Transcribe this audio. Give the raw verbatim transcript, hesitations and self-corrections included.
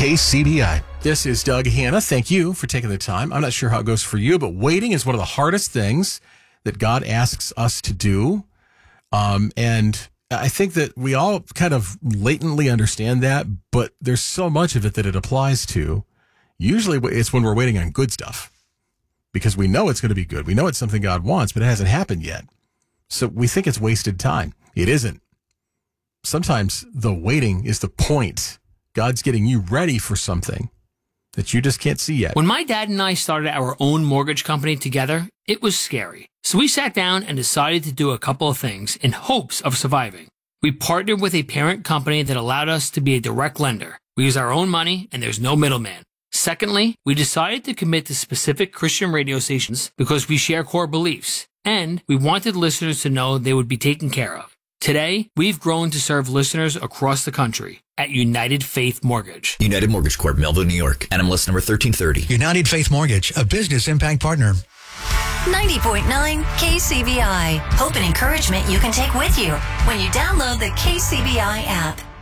K C B I. This is Doug Hanna. Thank you for taking the time. I'm not sure how it goes for you, but waiting is one of the hardest things that God asks us to do. Um, and I think that we all kind of latently understand that, but there's so much of it that it applies to. Usually it's when we're waiting on good stuff because we know it's going to be good. We know it's something God wants, but it hasn't happened yet. So we think it's wasted time. It isn't. Sometimes the waiting is the point. God's getting you ready for something that you just can't see yet. When my dad and I started our own mortgage company together, it was scary. So we sat down and decided to do a couple of things in hopes of surviving. We partnered with a parent company that allowed us to be a direct lender. We use our own money and there's no middleman. Secondly, we decided to commit to specific Christian radio stations because we share core beliefs, and we wanted listeners to know they would be taken care of. Today, we've grown to serve listeners across the country at United Faith Mortgage. United Mortgage Corp, Melville, New York. N M L S number thirteen thirty. United Faith Mortgage, a business impact partner. ninety point nine K C B I. Hope and encouragement you can take with you when you download the K C B I app.